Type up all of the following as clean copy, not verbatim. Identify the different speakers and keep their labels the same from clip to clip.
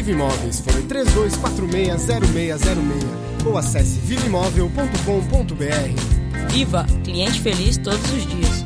Speaker 1: Viva Imóveis, fone 3246-0606 ou acesse vivaimóvel.com.br.
Speaker 2: Viva, cliente feliz todos os dias.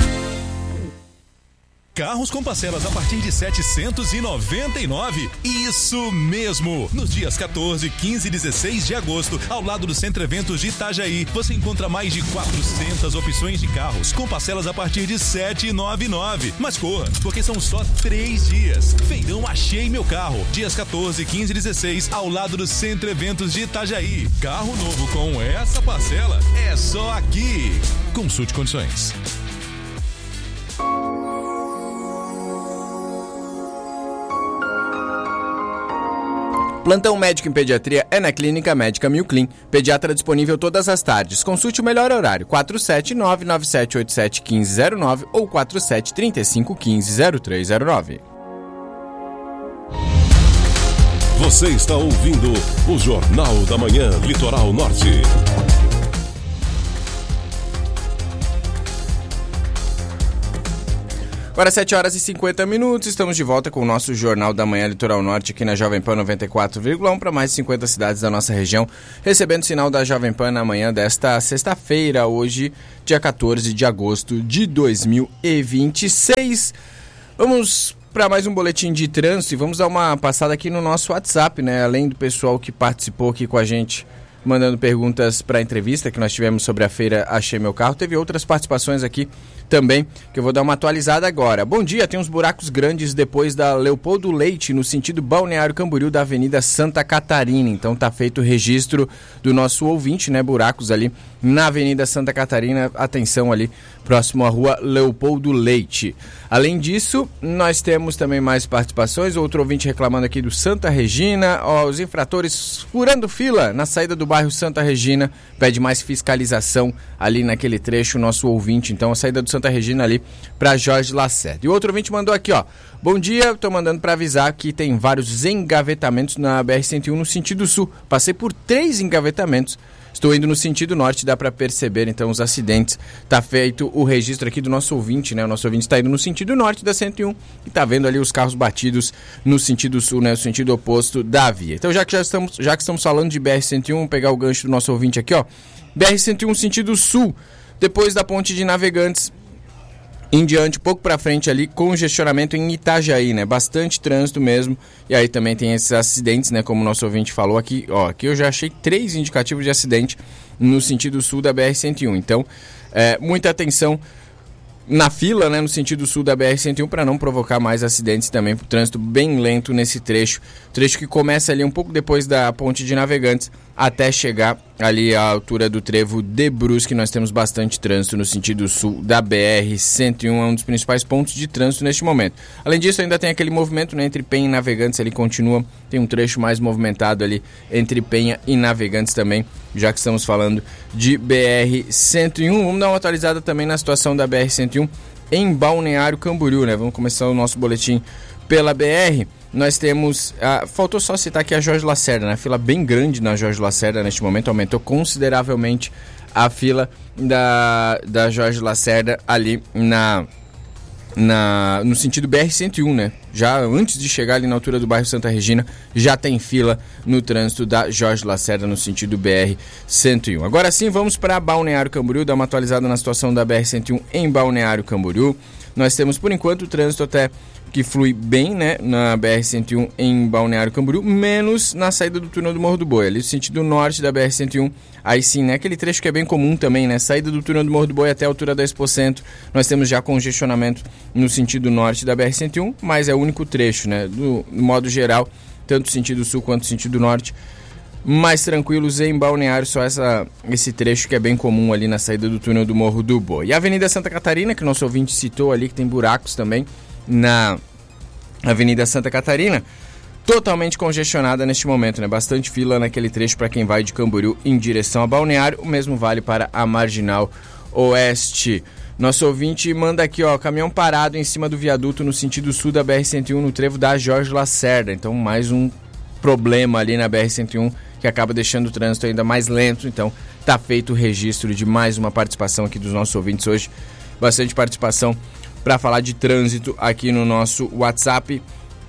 Speaker 3: Carros com parcelas a partir de R$ 799. Isso mesmo! Nos dias 14, 15 e 16 de agosto, ao lado do Centro Eventos de Itajaí, você encontra mais de 400 opções de carros com parcelas a partir de R$ 799. Mas corra, porque são só 3 dias. Feirão Achei Meu Carro. Dias 14, 15 e 16, ao lado do Centro Eventos de Itajaí. Carro novo com essa parcela é só aqui. Consulte condições.
Speaker 4: Plantão médico em pediatria é na Clínica Médica Milclin. Pediatra disponível todas as tardes. Consulte o melhor horário, 47997871509 ou 4735150309.
Speaker 5: Você está ouvindo o Jornal da Manhã Litoral Norte.
Speaker 4: Agora 7 horas e 50 minutos, estamos de volta com o nosso Jornal da Manhã Litoral Norte aqui na Jovem Pan 94,1 para mais de 50 cidades da nossa região, recebendo sinal da Jovem Pan na manhã desta sexta-feira, hoje, dia 14 de agosto de 2026. Vamos para mais um boletim de trânsito e vamos dar uma passada aqui no nosso WhatsApp, né? Além do pessoal que participou aqui com a gente, mandando perguntas para a entrevista que nós tivemos sobre a feira Achei Meu Carro, teve outras participações aqui também, que eu vou dar uma atualizada agora. Bom dia, tem uns buracos grandes depois da Leopoldo Leite, no sentido Balneário Camboriú, da Avenida Santa Catarina. Então tá feito o registro do nosso ouvinte, né? Buracos ali na Avenida Santa Catarina, atenção ali, próximo à rua Leopoldo Leite. Além disso, nós temos também mais participações, outro ouvinte reclamando aqui do Santa Regina, os infratores furando fila na saída do bairro Santa Regina, pede mais fiscalização ali naquele trecho, nosso ouvinte, então a saída do Santa Regina ali para Jorge Lacerda. E outro ouvinte mandou aqui, ó, bom dia, tô mandando para avisar que tem vários engavetamentos na BR-101 no sentido sul, passei por 3 engavetamentos. Estou indo no sentido norte, dá para perceber então os acidentes. Tá feito o registro aqui do nosso ouvinte, né? O nosso ouvinte está indo no sentido norte da 101 e tá vendo ali os carros batidos no sentido sul, né? O sentido oposto da via. Então já que estamos falando de BR-101, vamos pegar o gancho do nosso ouvinte aqui, ó. BR-101 sentido sul, depois da ponte de Navegantes em diante, pouco para frente ali, congestionamento em Itajaí, né? Bastante trânsito mesmo. E aí também tem esses acidentes, né? Como o nosso ouvinte falou aqui, ó. Aqui eu já achei 3 indicativos de acidente no sentido sul da BR-101. Então, muita atenção na fila, né? No sentido sul da BR-101 para não provocar mais acidentes também. Trânsito bem lento nesse trecho. Trecho que começa ali um pouco depois da ponte de Navegantes até chegar ali à altura do trevo de Brusque. Nós temos bastante trânsito no sentido sul da BR-101, é um dos principais pontos de trânsito neste momento. Além disso, ainda tem aquele movimento, né, entre Penha e Navegantes, ele continua, tem um trecho mais movimentado ali entre Penha e Navegantes também, já que estamos falando de BR-101. Vamos dar uma atualizada também na situação da BR-101 em Balneário Camboriú, né? Vamos começar o nosso boletim pela BR. Nós temos, faltou só citar aqui a Jorge Lacerda, né? Fila bem grande na Jorge Lacerda neste momento, aumentou consideravelmente a fila da Jorge Lacerda ali no sentido BR-101, né? Já antes de chegar ali na altura do bairro Santa Regina, já tem fila no trânsito da Jorge Lacerda no sentido BR-101. Agora sim, vamos para Balneário Camboriú, dar uma atualizada na situação da BR-101 em Balneário Camboriú. Nós temos, por enquanto, o trânsito até que flui bem, né, na BR-101 em Balneário Camboriú, menos na saída do túnel do Morro do Boi, ali no sentido norte da BR-101, aí sim, né, aquele trecho que é bem comum também, né, saída do túnel do Morro do Boi até a altura da Expo Centro, nós temos já congestionamento no sentido norte da BR-101, mas é o único trecho, né, do modo geral, tanto sentido sul quanto sentido norte, mais tranquilos em Balneário, só esse trecho que é bem comum ali na saída do túnel do Morro do Boi. E a Avenida Santa Catarina, que o nosso ouvinte citou ali, que tem buracos também, na Avenida Santa Catarina, totalmente congestionada neste momento, né? Bastante fila naquele trecho para quem vai de Camboriú em direção a Balneário, o mesmo vale para a Marginal Oeste. Nosso ouvinte manda aqui, ó, caminhão parado em cima do viaduto no sentido sul da BR-101 no trevo da Jorge Lacerda, então mais um problema ali na BR-101 que acaba deixando o trânsito ainda mais lento, então tá feito o registro de mais uma participação aqui dos nossos ouvintes hoje, bastante participação para falar de trânsito aqui no nosso WhatsApp.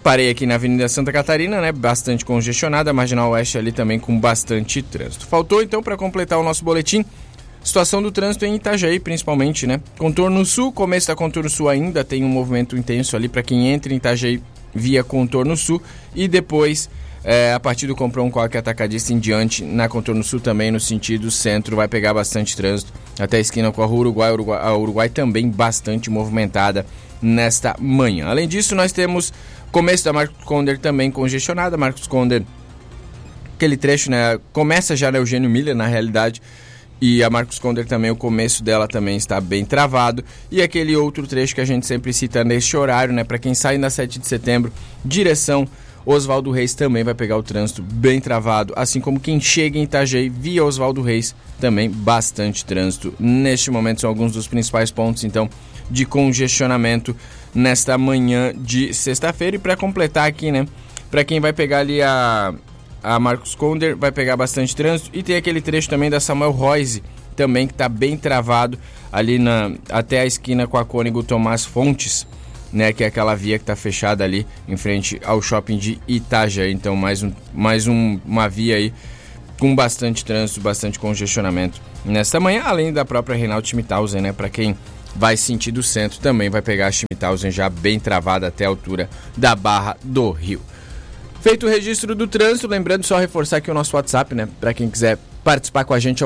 Speaker 4: Parei aqui na Avenida Santa Catarina, né? Bastante congestionada, a Marginal Oeste ali também com bastante trânsito. Faltou então para completar o nosso boletim, situação do trânsito em Itajaí principalmente, né? Contorno Sul, começo da Contorno Sul ainda tem um movimento intenso ali para quem entra em Itajaí via Contorno Sul e depois a partir do Comprou um Coque Atacadista em diante, na Contorno Sul também no sentido centro vai pegar bastante trânsito, até a esquina com a Rua Uruguai, a Uruguai também bastante movimentada nesta manhã. Além disso, nós temos começo da Marcos Conder também congestionada. Marcos Conder, aquele trecho, né, começa já na Eugênio Miller, na realidade, e a Marcos Conder também, o começo dela também está bem travado. E aquele outro trecho que a gente sempre cita neste horário, né, para quem sai na 7 de setembro, direção Oswaldo Reis, também vai pegar o trânsito bem travado, assim como quem chega em Itajaí via Oswaldo Reis, também bastante trânsito. Neste momento são alguns dos principais pontos, então, de congestionamento nesta manhã de sexta-feira. E para completar aqui, né, para quem vai pegar ali a Marcos Conder, vai pegar bastante trânsito. E tem aquele trecho também da Samuel Royce, também que está bem travado ali até a esquina com a Cônego Tomás Fontes, né, que é aquela via que está fechada ali em frente ao shopping de Itajaí. Então uma via aí com bastante trânsito, bastante congestionamento nesta manhã, além da própria Reinaldo Schmithausen, né, para quem vai sentido centro também vai pegar a Schmithausen já bem travada até a altura da Barra do Rio. Feito o registro do trânsito, lembrando só reforçar aqui o nosso WhatsApp, né, para quem quiser participar com a gente é o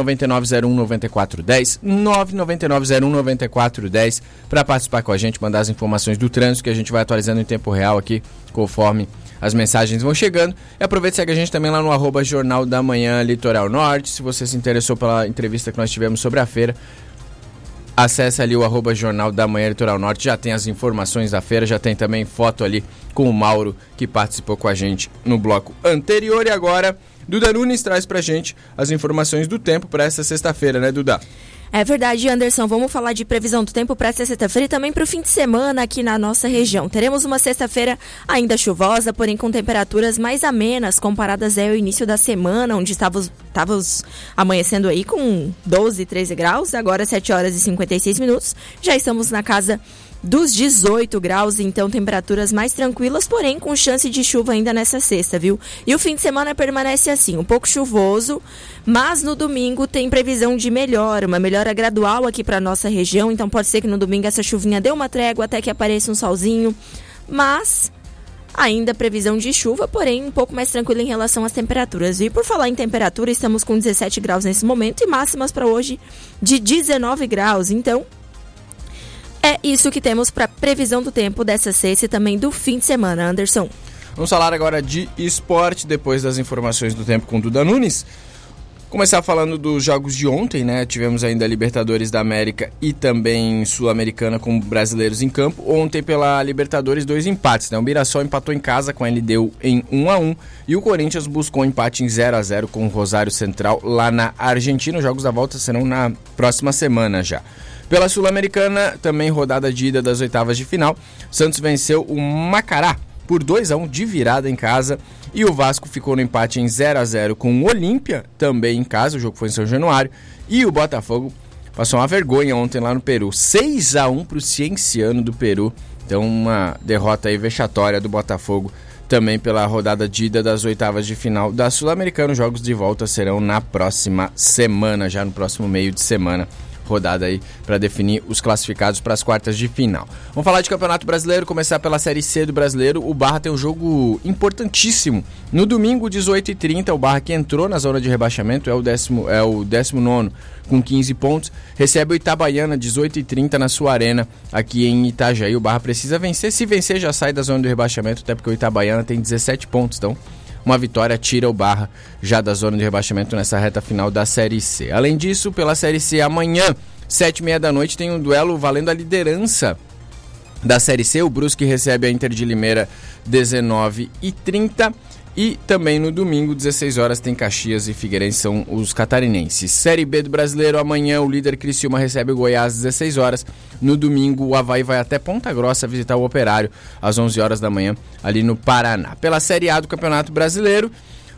Speaker 4: 999019410, 999019410, para participar com a gente, mandar as informações do trânsito que a gente vai atualizando em tempo real aqui, conforme as mensagens vão chegando. E aproveita e segue a gente também lá no @Jornal da Manhã Litoral Norte. Se você se interessou pela entrevista que nós tivemos sobre a feira, acesse ali o @Jornal da Manhã Litoral Norte, já tem as informações da feira, já tem também foto ali com o Mauro, que participou com a gente no bloco anterior. E agora, Duda Nunes traz pra gente as informações do tempo para essa sexta-feira, né, Duda?
Speaker 2: É verdade, Anderson. Vamos falar de previsão do tempo para essa sexta-feira e também para o fim de semana aqui na nossa região. Teremos uma sexta-feira ainda chuvosa, porém com temperaturas mais amenas comparadas ao início da semana, onde estávamos amanhecendo aí com 12, 13 graus. Agora 7 horas e 56 minutos. Já estamos na casa dos 18 graus, então temperaturas mais tranquilas, porém com chance de chuva ainda nessa sexta, viu? E o fim de semana permanece assim, um pouco chuvoso, mas no domingo tem previsão de uma melhora gradual aqui para nossa região, então pode ser que no domingo essa chuvinha dê uma trégua até que apareça um solzinho, mas ainda previsão de chuva, porém um pouco mais tranquila em relação às temperaturas. E por falar em temperatura, estamos com 17 graus nesse momento e máximas para hoje de 19 graus, então é isso que temos para previsão do tempo dessa sexta e também do fim de semana, Anderson.
Speaker 4: Vamos falar agora de esporte, depois das informações do tempo com Duda Nunes. Começar falando dos jogos de ontem, né? Tivemos ainda Libertadores da América e também Sul-Americana com brasileiros em campo. Ontem pela Libertadores 2 empates, né? O Mirassol empatou em casa com a LDU em 1-1 e o Corinthians buscou um empate em 0-0 com o Rosário Central lá na Argentina. Os jogos da volta serão na próxima semana já. Pela Sul-Americana, também rodada de ida das oitavas de final, Santos venceu o Macará por 2-1 de virada em casa e o Vasco ficou no empate em 0-0 com o Olímpia, também em casa, o jogo foi em São Januário, e o Botafogo passou uma vergonha ontem lá no Peru, 6-1 para o Cienciano do Peru, então uma derrota aí vexatória do Botafogo, também pela rodada de ida das oitavas de final da Sul-Americana. Os jogos de volta serão na próxima semana, já no próximo meio de semana. Rodada aí para definir os classificados para as quartas de final. Vamos falar de Campeonato Brasileiro, começar pela Série C do Brasileiro. O Barra tem um jogo importantíssimo. No domingo, 18h30, o Barra, que entrou na zona de rebaixamento, é o 19º com 15 pontos, recebe o Itabaiana, 18h30 na sua arena, aqui em Itajaí. O Barra precisa vencer, se vencer já sai da zona de rebaixamento, até porque o Itabaiana tem 17 pontos, então uma vitória tira o Barra já da zona de rebaixamento nessa reta final da Série C. Além disso, pela Série C, amanhã, 7h30 da noite, tem um duelo valendo a liderança da Série C. O Brusque recebe a Inter de Limeira, 19h30. E também no domingo, 16 horas, tem Caxias e Figueirense, são os catarinenses. Série B do Brasileiro, amanhã o líder Criciúma recebe o Goiás às 16 horas. No domingo, o Avaí vai até Ponta Grossa visitar o Operário às 11 horas da manhã, ali no Paraná. Pela Série A do Campeonato Brasileiro,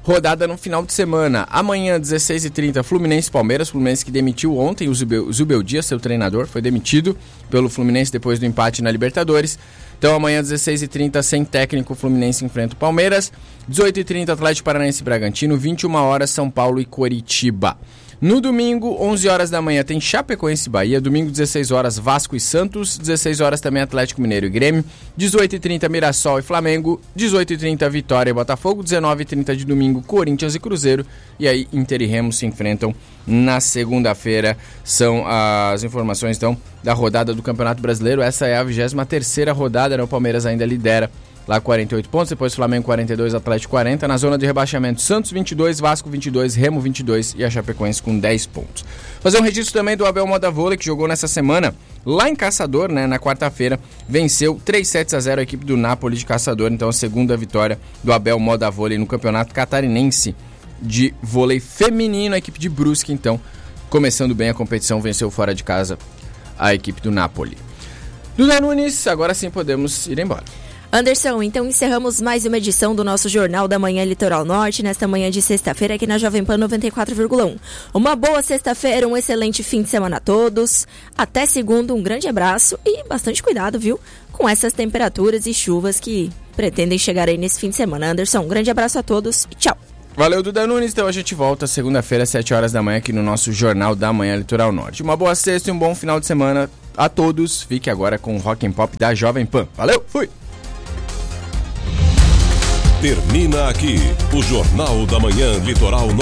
Speaker 4: rodada no final de semana. Amanhã, 16h30, Fluminense e Palmeiras. Fluminense que demitiu ontem o Zubeldia, seu treinador, foi demitido pelo Fluminense depois do empate na Libertadores. Então amanhã, 16h30, sem técnico, Fluminense enfrenta o Palmeiras. 18h30, Atlético Paranaense e Bragantino. 21h, São Paulo e Coritiba. No domingo, 11 horas da manhã, tem Chapecoense e Bahia. Domingo, 16 horas, Vasco e Santos. 16 horas também, Atlético Mineiro e Grêmio. 18h30, Mirassol e Flamengo. 18h30, Vitória e Botafogo. 19h30 de domingo, Corinthians e Cruzeiro. E aí, Inter e Remo se enfrentam na segunda-feira. São as informações, então, da rodada do Campeonato Brasileiro. Essa é a 23ª rodada, né? O Palmeiras ainda lidera lá 48 pontos, depois Flamengo 42, Atlético 40. Na zona de rebaixamento, Santos 22, Vasco 22, Remo 22 e a Chapecoense com 10 pontos. Fazer um registro também do Abel Moda Vôlei, que jogou nessa semana lá em Caçador, né, na quarta-feira, venceu 3-0 a equipe do Napoli de Caçador. Então a segunda vitória do Abel Moda Vôlei no Campeonato Catarinense de Vôlei Feminino. A equipe de Brusque, então, começando bem a competição, venceu fora de casa a equipe do Napoli. Duda Nunes, agora sim podemos ir embora.
Speaker 2: Anderson, então encerramos mais uma edição do nosso Jornal da Manhã Litoral Norte, nesta manhã de sexta-feira aqui na Jovem Pan 94,1. Uma boa sexta-feira, um excelente fim de semana a todos. Até segunda, um grande abraço e bastante cuidado, viu? Com essas temperaturas e chuvas que pretendem chegar aí nesse fim de semana. Anderson, um grande abraço a todos e tchau.
Speaker 4: Valeu, Duda Nunes. Então a gente volta segunda-feira às 7 horas da manhã aqui no nosso Jornal da Manhã Litoral Norte. Uma boa sexta e um bom final de semana a todos. Fique agora com o Rock and Pop da Jovem Pan. Valeu, fui!
Speaker 5: Termina aqui o Jornal da Manhã Litoral Norte.